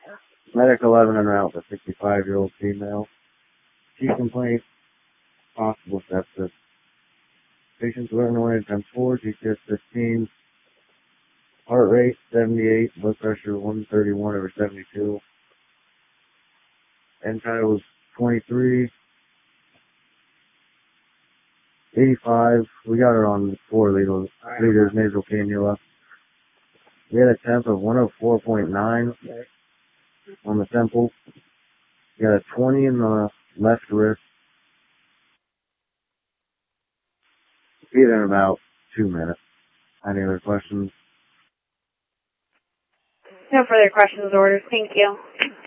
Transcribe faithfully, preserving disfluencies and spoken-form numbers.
Medic eleven en route, a sixty-five-year-old female. Key complaint, possible sepsis. Patient's eleven away times four, G C S fifteen. Heart rate seventy-eight, blood pressure one thirty-one over seventy-two. End tidal was twenty-three. eighty-five. We got her on four liters, liters nasal cannula. We had a temp of one oh four point nine on the temple. We got a twenty in the left wrist. Be there in about two minutes. Any other questions? No further questions or orders. Thank you.